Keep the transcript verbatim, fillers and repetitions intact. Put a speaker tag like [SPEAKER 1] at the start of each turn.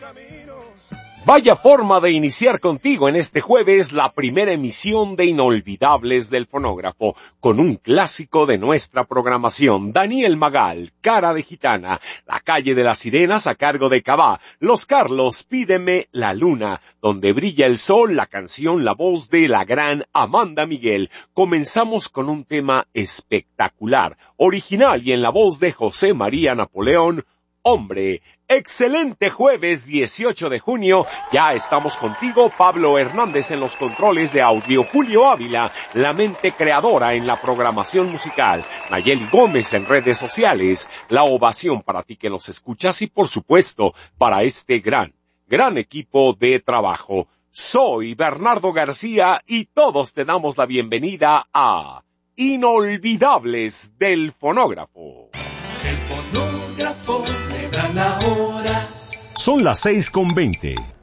[SPEAKER 1] Vaya forma de iniciar contigo en este jueves la primera emisión de Inolvidables del Fonógrafo, con un clásico de nuestra programación. Daniel Magal, Cara de Gitana, La Calle de las Sirenas a cargo de Cabá, Los Carlos, Pídeme la Luna, Donde Brilla el Sol, la canción, la voz de la gran Amanda Miguel. Comenzamos con un tema espectacular, original y en la voz de José María Napoleón, Hombre. Excelente jueves dieciocho de junio, ya estamos contigo, Pablo Hernández en los controles de audio, Julio Ávila, la mente creadora en la programación musical, Nayeli Gómez en redes sociales, la ovación para ti que nos escuchas y por supuesto para este gran, gran equipo de trabajo. Soy Bernardo García y todos te damos la bienvenida a Inolvidables del Fonógrafo.
[SPEAKER 2] El fonógrafo le da la hora.
[SPEAKER 3] Son las seis con veinte.